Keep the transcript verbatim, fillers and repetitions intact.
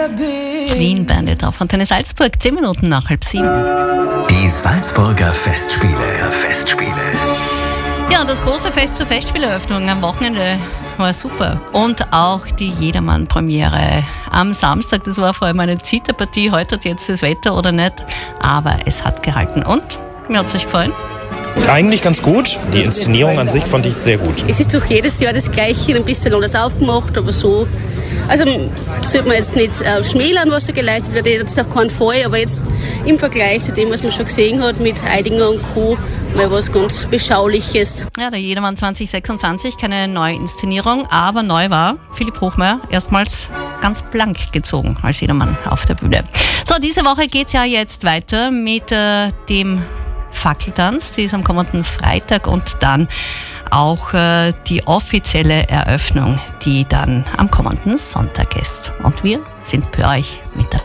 Clean Bandit auf Antenne Salzburg, zehn Minuten nach halb sieben. Die Salzburger Festspiele. Festspiele. Ja, das große Fest zur Festspieleröffnung am Wochenende war super. Und auch die Jedermann-Premiere am Samstag. Das war vor allem eine Zitterpartie. Heute hat jetzt das Wetter oder nicht. Aber es hat gehalten. Und? Mir hat es euch gefallen? Eigentlich ganz gut. Die Inszenierung an sich fand ich sehr gut. Es ist doch jedes Jahr das Gleiche, ein bisschen alles aufgemacht, aber so. Also sollte man jetzt nicht äh, schmälern, was da geleistet wird, jetzt auf keinen Fall, aber jetzt im Vergleich zu dem, was man schon gesehen hat mit Eidinger und Co., war was ganz Beschauliches. Ja, der Jedermann zwanzig sechsundzwanzig, keine neue Inszenierung, aber neu war Philipp Hochmeier erstmals ganz blank gezogen als Jedermann auf der Bühne. So, diese Woche geht's ja jetzt weiter mit äh, dem Fackeltanz, die ist am kommenden Freitag, und dann auch äh, die offizielle Eröffnung, die dann am kommenden Sonntag ist. Und wir sind bei euch mit dabei.